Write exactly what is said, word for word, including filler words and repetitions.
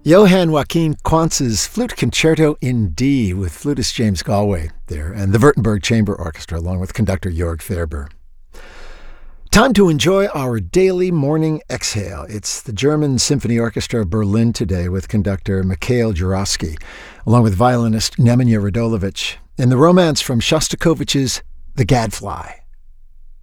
Johann Joachim Quantz's Flute Concerto in D with flutist James Galway there, and the Württemberg Chamber Orchestra along with conductor Jörg Ferber. Time to enjoy our daily morning exhale. It's the German Symphony Orchestra of Berlin today with conductor Mikhail Jurovsky, along with violinist Nemanja Radolovich, in the romance from Shostakovich's The Gadfly.